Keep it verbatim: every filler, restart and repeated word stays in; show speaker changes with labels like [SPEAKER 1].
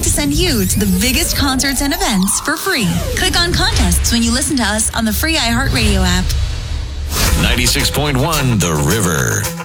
[SPEAKER 1] to send you to the biggest concerts and events for free. Click on contests when you listen to us on the free iHeartRadio app.
[SPEAKER 2] ninety-six point one The River.